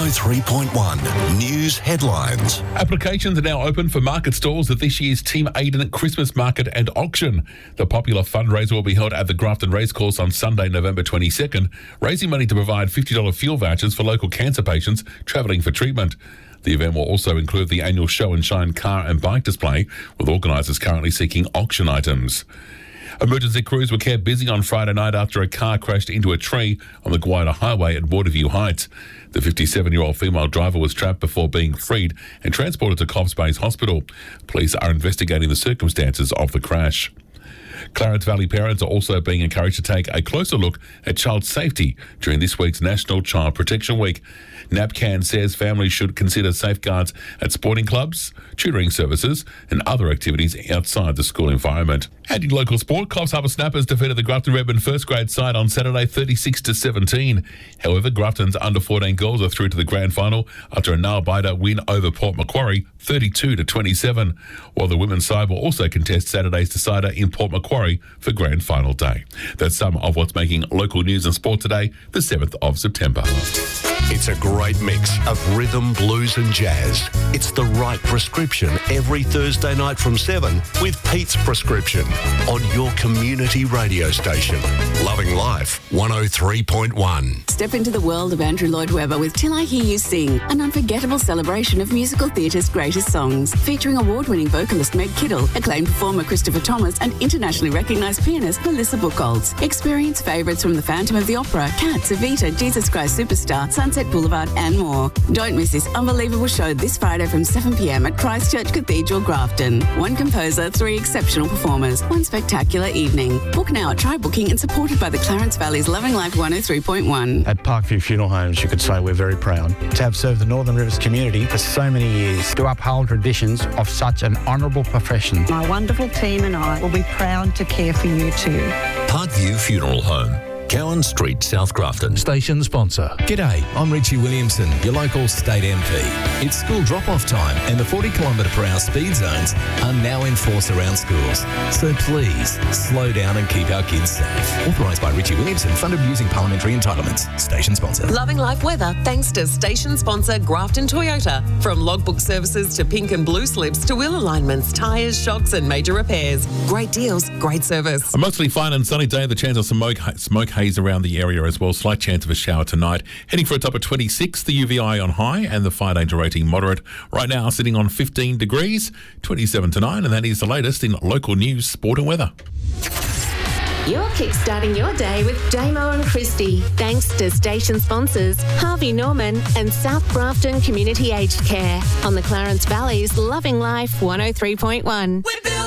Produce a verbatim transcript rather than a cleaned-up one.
oh three point one News Headlines. Applications are now open for market stalls at this year's Team Aiden Christmas Market and Auction. The popular fundraiser will be held at the Grafton Racecourse on Sunday, November twenty-second, raising money to provide fifty dollars fuel vouchers for local cancer patients travelling for treatment. The event will also include the annual Show and Shine car and bike display, with organisers currently seeking auction items. Emergency crews were kept busy on Friday night after a car crashed into a tree on the Gwydir Highway at Waterview Heights. The fifty-seven-year-old female driver was trapped before being freed and transported to Coffs Bay's Hospital. Police are investigating the circumstances of the crash. Clarence Valley parents are also being encouraged to take a closer look at child safety during this week's National Child Protection Week. NAPCAN says families should consider safeguards at sporting clubs, tutoring services and other activities outside the school environment. And in local sport, Coffs Harbour Snappers defeated the Grafton Redmond first grade side on Saturday thirty-six to seventeen. However, Grafton's under fourteen girls are through to the grand final after a nail-biter win over Port Macquarie thirty-two to twenty-seven, while the women's side will also contest Saturday's decider in Port Macquarie for grand final day. That's some of what's making local news and sport today, the seventh of September. It's a great mix of rhythm, blues and jazz. It's the right prescription every Thursday night from seven with Pete's Prescription on your community radio station. Loving Life one oh three point one. Step into the world of Andrew Lloyd Webber with Till I Hear You Sing, an unforgettable celebration of musical theatre's greatest songs, featuring award-winning vocalist Meg Kittle, acclaimed performer Christopher Thomas and internationally recognised pianist Melissa Buchholz. Experience favourites from The Phantom of the Opera, Cats, Evita, Jesus Christ Superstar, Sunset Boulevard and more. Don't miss this unbelievable show this Friday from seven p.m. at Christchurch Cathedral, Grafton. One composer, three exceptional performers, one spectacular evening. Book now at Try Booking and supported by the Clarence Valley's Loving Life one oh three point one. At Parkview Funeral Homes, you could say we're very proud to have served the Northern Rivers community for so many years, to uphold traditions of such an honourable profession. My wonderful team and I will be proud to care for you too. Parkview Funeral Home, Cowan Street, South Grafton. Station sponsor. G'day, I'm Richie Williamson, your local state M P. It's school drop-off time and the forty kilometre per hour speed zones are now in force around schools. So please, slow down and keep our kids safe. Authorised by Richie Williamson, funded using parliamentary entitlements. Station sponsor. Loving life weather thanks to station sponsor Grafton Toyota. From logbook services to pink and blue slips to wheel alignments, tyres, shocks and major repairs. Great deals, great service. A mostly fine and sunny day. The chance of some smoke, smoke haze around the area as well. Slight chance of a shower tonight. Heading for a top of twenty-six, the U V I on high and the fire danger rating moderate. Right now sitting on fifteen degrees, twenty-seven to nine, and that is the latest in local news, sport and weather. You're kickstarting your day with Damo and Christie, thanks to station sponsors Harvey Norman and South Grafton Community Aged Care on the Clarence Valley's Loving Life one oh three point one.